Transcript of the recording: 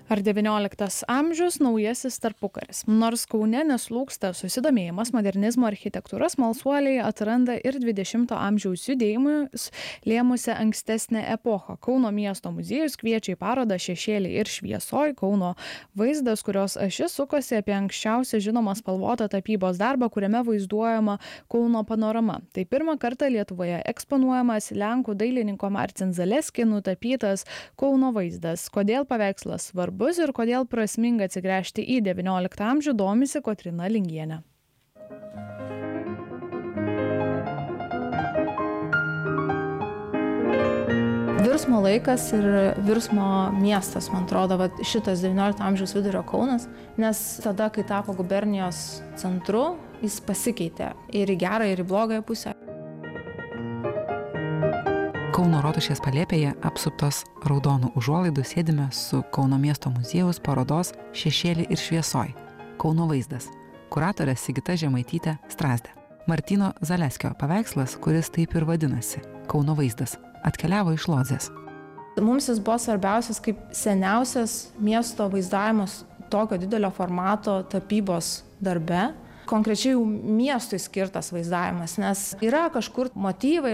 Ar XIX amžius naujasis tarpukaris? Nors Kaune neslūgsta susidomėjimas modernizmo architektūra, smalsuoliai atranda ir XX amžiaus judėjimus lėmusią ankstesnę epochą. Kauno miesto muziejus kviečia į parodą Šešėliai ir šviesoj Kauno vaizdas, kurios ašis sukosi apie anksčiausią žinomą spalvotą tapybos darbą, kuriame vaizduojama Kauno panorama. Tai pirmą kartą Lietuvoje eksponuojamas lenkų dailininko Marcin Zaleski nutapytas Kauno vaizdas. Kodėl paveikslas svarbus ir kodėl prasminga atsigręžti į XIX amžių, domisi Kotryna Lingienė. Virsmo laikas ir virsmo miestas, man atrodo, šitas XIX amžiaus vidurio Kaunas, nes tada, kai tapo gubernijos centru, jis pasikeitė ir į gerą, ir į blogąją pusę. Kauno Rotušės palėpėje, apsuptos raudonų užuolaidų, sėdime su Kauno miesto muziejaus parodos Šešėliai ir šviesoj Kauno vaizdas, kuratorė Sigita Žemaitytė Strazdė. Martyno Zaleskio paveikslas, kuris taip ir vadinasi Kauno vaizdas, atkeliavo iš Lodzės. Mums jis buvo svarbiausias kaip seniausias miesto vaizdavimas tokio didelio formato tapybos darbe. Konkrečiai jau miestui skirtas vaizdavimas, nes yra kažkur motyvai,